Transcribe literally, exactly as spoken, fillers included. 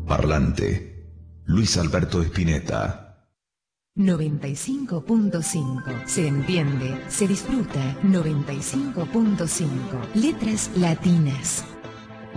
Parlante, Luis Alberto Spinetta. noventa y cinco punto cinco. Se entiende, se disfruta. noventa y cinco punto cinco. Letras latinas.